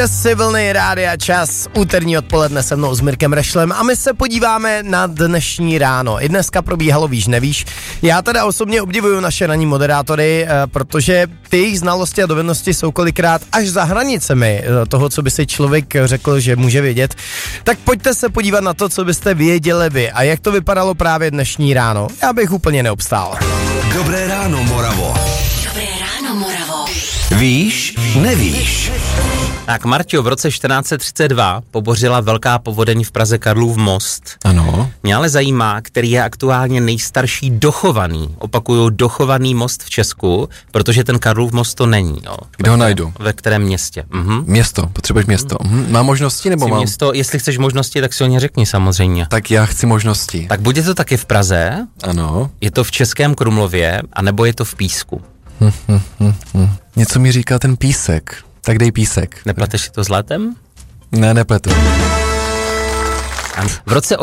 Si vlny Rádia Čas, úterní odpoledne se mnou s Mirkem Rešlem a my se podíváme na dnešní ráno. I dneska probíhalo víš, nevíš. Já teda osobně obdivuju naše ranní moderátory, protože ty jejich znalosti a dovednosti jsou kolikrát až za hranicemi toho, co by si člověk řekl, že může vědět. Tak pojďte se podívat na to, co byste věděli vy a jak to vypadalo právě dnešní ráno. Já bych úplně neobstál. Dobré ráno, Moravo. Dobré ráno, Moravo. Víš, nevíš. Tak Marťo, v roce 1432 pobořila velká povodeň v Praze Karlův most. Ano. Mě ale zajímá, který je aktuálně nejstarší dochovaný, opakuju, dochovaný most v Česku, protože ten Karlův most to není. Jo. Kde ho najdu? Ve kterém městě? Město, potřebuješ město. Mám možnosti nebo mám? Město, jestli chceš možnosti, tak si o ně řekni samozřejmě. Tak já chci možnosti. Tak buď je to taky v Praze, Ano. je to v Českém Krumlově, anebo je to v Písku. Něco mi říká ten Písek. Tak dej Písek. Nepleteš si to s létem? Ne, nepletu. V roce